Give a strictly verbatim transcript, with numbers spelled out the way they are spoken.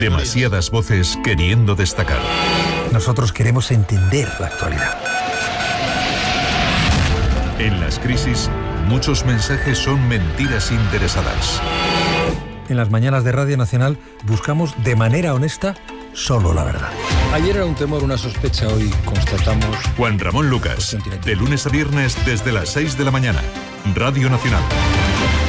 Demasiadas voces queriendo destacar. Nosotros queremos entender la actualidad. En las crisis, muchos mensajes son mentiras interesadas. En las mañanas de Radio Nacional buscamos de manera honesta solo la verdad. Ayer era un temor, una sospecha, hoy constatamos... Juan Ramón Lucas, de lunes a viernes desde las seis de la mañana. Radio Nacional.